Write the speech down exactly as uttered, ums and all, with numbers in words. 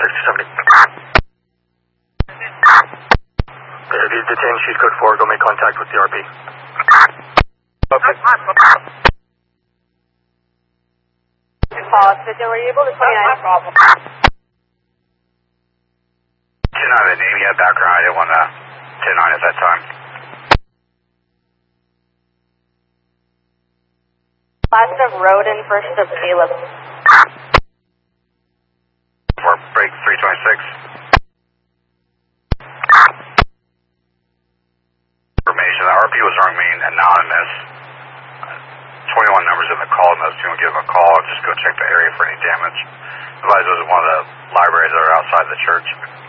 sixty seventy. If he's detained, sheet code four, go make contact with the R P. Okay. Pause. Were you able to twenty-nine? Problem. ten nine, the name yet, background, I didn't want to ten nine at that time. Last of Roden, first of Caleb. For break three twenty-six. Information, the R P was remain anonymous. twenty-one numbers in the call, and those two will give them a call. Just go check the area for any damage. Otherwise, it was one of the libraries that are outside the church.